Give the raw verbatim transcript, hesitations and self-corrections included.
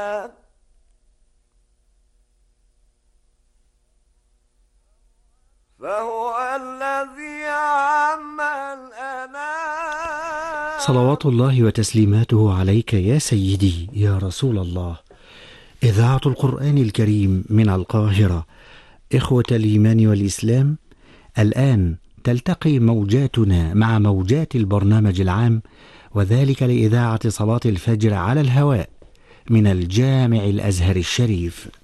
فهو الذي عم الأنام. صلوات الله وتسليماته عليك يا سيدي يا رسول الله. إذاعة القرآن الكريم من القاهرة. إخوة الإيمان والإسلام، الآن تلتقي موجاتنا مع موجات البرنامج العام، وذلك لإذاعة صلاة الفجر على الهواء من الجامع الأزهر الشريف.